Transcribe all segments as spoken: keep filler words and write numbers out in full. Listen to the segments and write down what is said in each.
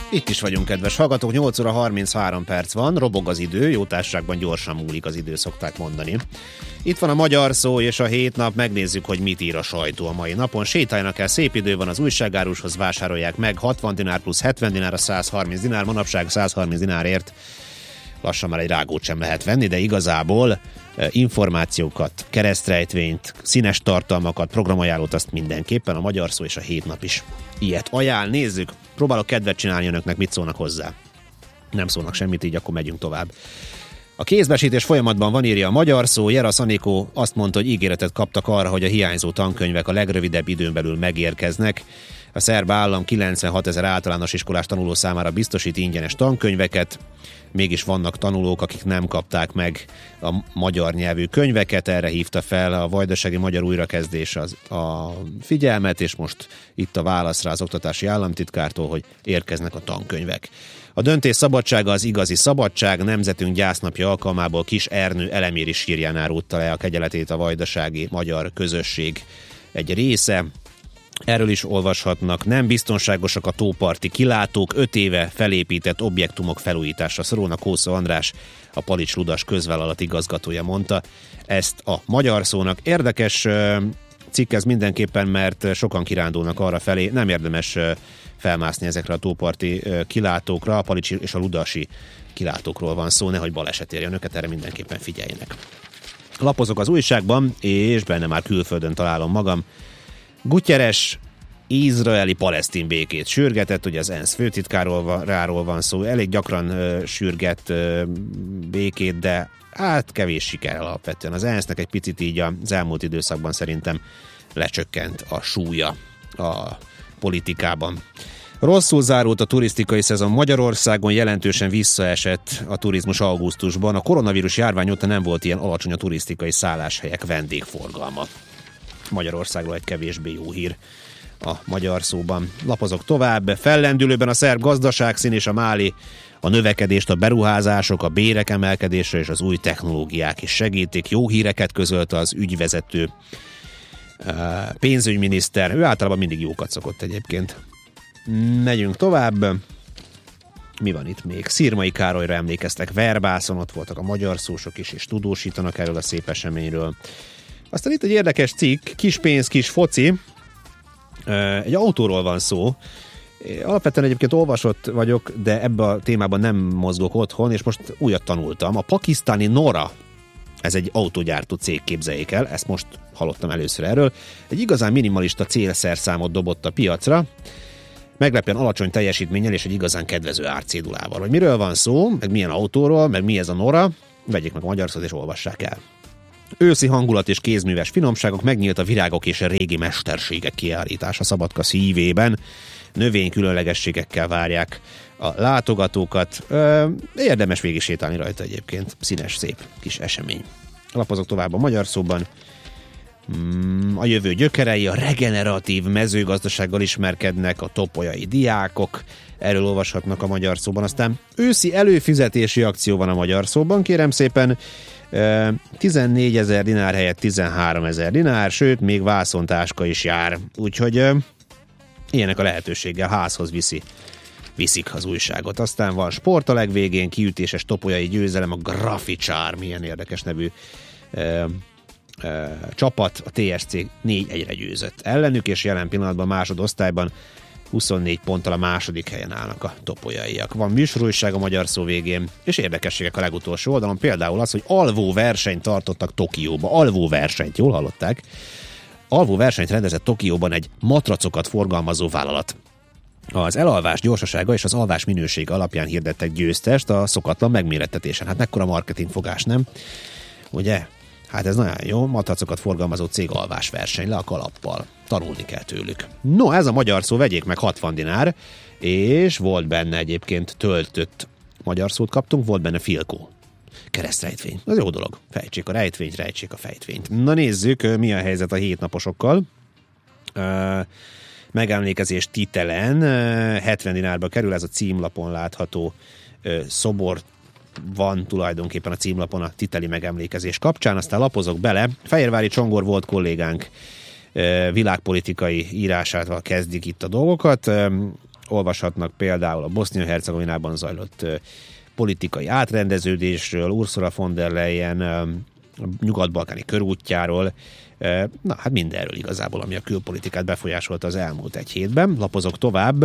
Itt is vagyunk, kedves hallgatók, nyolc óra harminchárom perc van, robog az idő, jó társaságban gyorsan múlik az idő, szokták mondani. Itt van a Magyar Szó és a hét nap, megnézzük, hogy mit ír a sajtó a mai napon. Sétáljanak el, szép idő van, az újságárushoz vásárolják meg, hatvan dinár plusz hetven dinár, a száz harminc dinár, manapság száz harminc dinárért lassan már egy rágót sem lehet venni, de igazából információkat, keresztrejtvényt, színes tartalmakat, programajánlót, azt mindenképpen a Magyar Szó és a hét nap is ilyet ajánl. Nézzük, próbálok kedvet csinálni önöknek, mit szólnak hozzá. Nem szólnak semmit, így akkor megyünk tovább. A kézbesítés folyamatban van, írja a Magyar Szó. Jerasz Anikó azt mondta, hogy ígéretet kaptak arra, hogy a hiányzó tankönyvek a legrövidebb időn belül megérkeznek. A szerb állam kilencvenhatezer általános iskolás tanuló számára biztosít ingyenes tankönyveket, mégis vannak tanulók, akik nem kapták meg a magyar nyelvű könyveket, erre hívta fel a Vajdasági Magyar Újrakezdés az, a figyelmet, és most itt a válasz rá az oktatási államtitkártól, hogy érkeznek a tankönyvek. A döntés szabadsága az igazi szabadság, nemzetünk gyásznapja alkalmából Kis Ernő eleméri sírjánál rúgta le a kegyeletét a vajdasági magyar közösség egy része. Erről is olvashatnak. Nem biztonságosak a tóparti kilátók, öt éve felépített objektumok felújításra szorulnak. Kósa András, a Palics Ludas közvállalat igazgatója mondta ezt a Magyar Szónak. Érdekes cikk ez mindenképpen, mert sokan kirándulnak arra felé, nem érdemes felmászni ezekre a tóparti kilátókra, a Palics és a Ludasi kilátókról van szó, nehogy baleset érjen önöket, erre mindenképpen figyeljenek. Lapozok az újságban, és benne már külföldön találom magam. Guterres izraeli-palesztin békét sürgetett, ugye az ENSZ főtitkáról van szó, elég gyakran uh, sürget uh, békét, de hát kevés sikerrel alapvetően. Az ENSZ-nek egy picit így az elmúlt időszakban szerintem lecsökkent a súlya a politikában. Rosszul zárult a turisztikai szezon Magyarországon, jelentősen visszaesett a turizmus augusztusban. A koronavírus járvány óta nem volt ilyen alacsony a turisztikai szálláshelyek vendégforgalma. Magyarországról egy kevésbé jó hír a Magyar Szóban. Lapozok tovább. Fellendülőben a szerb gazdaságszín és a máli a növekedést, a beruházások, a bérek emelkedése és az új technológiák is segítik. Jó híreket közölte az ügyvezető pénzügyminiszter. Ő általában mindig jókat szokott egyébként. Megyünk tovább. Mi van itt még? Szirmai Károlyra emlékeztek Verbászon, ott voltak a magyar szósok is, és tudósítanak erről a szép eseményről. Aztán itt egy érdekes cikk, kis pénz, kis foci. Egy autóról van szó. Alapvetően egyébként olvasott vagyok, de ebben a témában nem mozgok otthon, és most újat tanultam. A pakisztáni Nora, ez egy autógyártó cég, képzeljék el, ezt most hallottam először erről. Egy igazán minimalista célszerszámot dobott a piacra, meglepően alacsony teljesítménnyel és egy igazán kedvező árcédulával. Hogy miről van szó, meg milyen autóról, meg mi ez a Nora, vegyék meg a Magyar Szót és olvassák el. Őszi hangulat és kézműves finomságok, megnyílt a virágok és a régi mesterségek kiállítása Szabadka szívében. Növény különlegességekkel várják a látogatókat. Ö, érdemes végig sétálni rajta egyébként. Színes, szép kis esemény. Lapozok tovább a Magyar Szóban. A jövő gyökerei, a regeneratív mezőgazdasággal ismerkednek a topolyai diákok. Erről olvashatnak a Magyar Szóban. Aztán őszi előfizetési akció van a Magyar Szóban, kérem szépen. tizennégyezer dinár helyett tizenháromezer dinár, sőt, még vászontáska is jár. Úgyhogy ilyenek a lehetőséggel házhoz viszi, viszik az újságot. Aztán van sport a legvégén, kiütéses topolyai győzelem, a Graficsár, milyen érdekes nevű e, e, csapat, a té es cé négy egyre győzött ellenük, és jelen pillanatban másodosztályban huszonnégy ponttal a második helyen állnak a topolyaiak. Van műsorújság a Magyar Szó végén, és érdekességek a legutolsó oldalon, például az, hogy alvó versenyt tartottak Tokióba. Alvó versenyt, jól hallották? Alvó versenyt rendezett Tokióban egy matracokat forgalmazó vállalat. Az elalvás gyorsasága és az alvás minőség alapján hirdettek győztest a szokatlan megmérettetésen. Hát mekkora marketingfogás, nem? Ugye? Hát ez nagyon jó, matracokat forgalmazó cég alvásverseny, le a kalappal. Tanulni kell tőlük. No, ez a Magyar Szó, vegyék meg hatvan dinár, és volt benne egyébként töltött Magyar Szót kaptunk, volt benne filkó. Keresztrejtvény. Az jó dolog. Fejtsék a rejtvényt, rejtsék a fejtvényt. Na nézzük, mi a helyzet a hétnaposokkal. Uh, megemlékezés Titelen, hetven dinárba kerül, ez a címlapon látható uh, szobor van tulajdonképpen a címlapon a titeli megemlékezés kapcsán, aztán lapozok bele. Fehérvári Csongor volt kollégánk világpolitikai írásával kezdik itt a dolgokat. olvashatnak például a Bosznia-Hercegovinában zajlott politikai átrendeződésről, Ursula von der Leyen a nyugat-balkáni körútjáról, na hát mindenről igazából, ami a külpolitikát befolyásolta az elmúlt egy hétben. Lapozok tovább.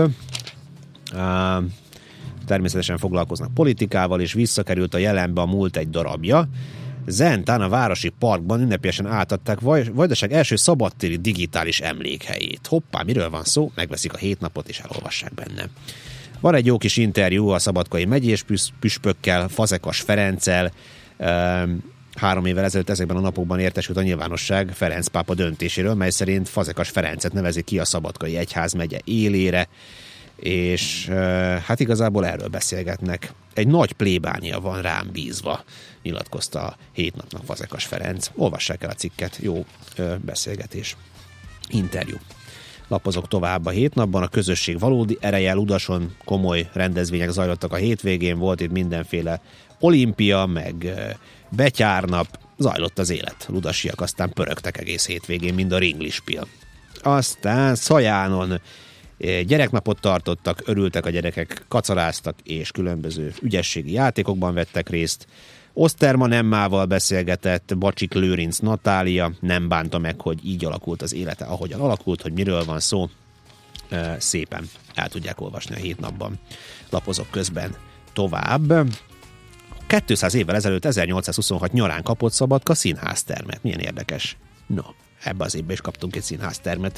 Természetesen foglalkoznak politikával, és visszakerült a jelenbe a múlt egy darabja. Zentán a városi parkban ünnepélyesen átadták Vajdaság első szabadtéri digitális emlékhelyét. Hoppá, miről van szó? Megveszik a hét napot, és elolvassák benne. Van egy jó kis interjú a szabadkai megyés püspökkel, Fazekas Ferenccel. Három évvel ezelőtt ezekben a napokban értesült a nyilvánosság Ferenc pápa döntéséről, mely szerint Fazekas Ferencet nevezi ki a szabadkai egyházmegye élére, és hát igazából erről beszélgetnek. Egy nagy plébánia van rám bízva, nyilatkozta a hét napnak Fazekas Ferenc. Olvassák el a cikket, jó beszélgetés. Interjú. Lapozok tovább a hét napban. A közösség valódi ereje Ludason komoly rendezvények zajlottak a hétvégén, volt itt mindenféle olimpia, meg betyárnap, zajlott az élet. Ludasiak aztán pörögtek egész hétvégén, mind a ringlispil. Aztán Szajánon gyereknapot tartottak, örültek a gyerekek, kacaráztak, és különböző ügyességi játékokban vettek részt. Oszterman Emmával beszélgetett, Bacsik Lőrinc Natália, nem bánta meg, hogy így alakult az élete, ahogyan alakult, hogy miről van szó. Szépen el tudják olvasni a hét napban. Lapozok közben tovább. kétszáz évvel ezelőtt, ezernyolcszázhuszonhat nyarán kapott Szabadka színháztermet. Milyen érdekes. No, ebbe az évben is kaptunk egy színháztermet.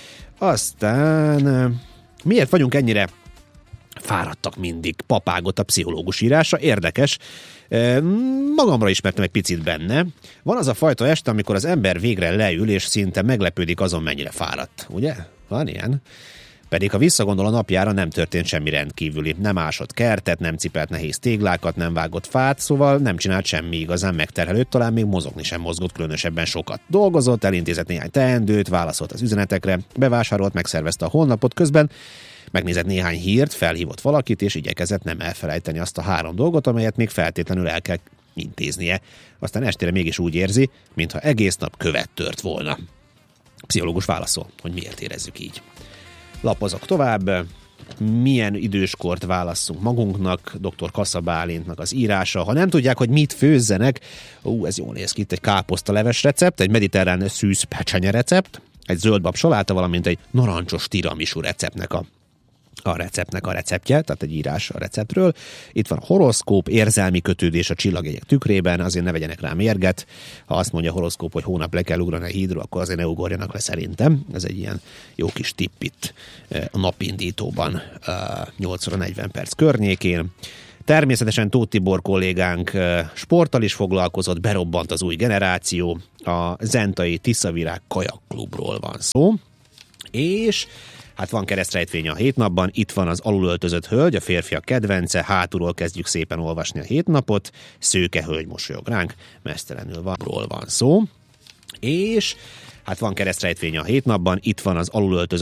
Aztán miért vagyunk ennyire fáradtak mindig? Papágot a pszichológus írása. Érdekes. Magamra ismertem egy picit benne. Van az a fajta este, amikor az ember végre leül, és szinte meglepődik azon, mennyire fáradt. Ugye? Van ilyen? Pedig ha visszagondol a napjára, nem történt semmi rendkívüli. Nem ásott kertet, nem cipelt nehéz téglákat, nem vágott fát, szóval nem csinált semmi igazán megterhelőt, talán még mozogni sem mozgott különösebben sokat. Dolgozott, elintézett néhány teendőt, válaszolt az üzenetekre, bevásárolt, megszervezte a honlapot, közben megnézett néhány hírt, felhívott valakit, és igyekezett nem elfelejteni azt a három dolgot, amelyet még feltétlenül el kell intéznie. Aztán estére mégis úgy érzi, mintha egész nap követ tört volna. Pszichológus válaszol, hogy miért érezzük így. Lapozok tovább. Milyen időskort válasszunk magunknak? doktor Kassa Bálintnak az írása. Ha nem tudják, hogy mit főzzenek, ú, ez jól néz ki, itt egy káposztaleves recept, egy mediterrán szűz pecsenye recept, egy zöldbab saláta, valamint egy narancsos tiramisu receptnek a a receptnek a receptje, tehát egy írás a receptről. Itt van a horoszkóp, érzelmi kötődés a csillagjegyek tükrében, azért ne vegyenek rá mérget. Ha azt mondja a horoszkóp, hogy hónap le kell ugrani a hídról, akkor azért ne ugorjanak le szerintem. Ez egy ilyen jó kis tipp itt a napindítóban nyolc óra negyven perc környékén. Természetesen Tóth Tibor kollégánk sporttal is foglalkozott, berobbant az új generáció, a zentai Tiszavirág kajakklubról van szó, és hát van keresztrejtvény a hét napban, itt van az alulöltözött hölgy, a férfiak kedvence, hátulról kezdjük szépen olvasni a hét napot, szőke hölgy mosolyog ránk, mesztelenül van, ról van szó, és hát van keresztrejtvény a hét napban, itt van az alulöltözött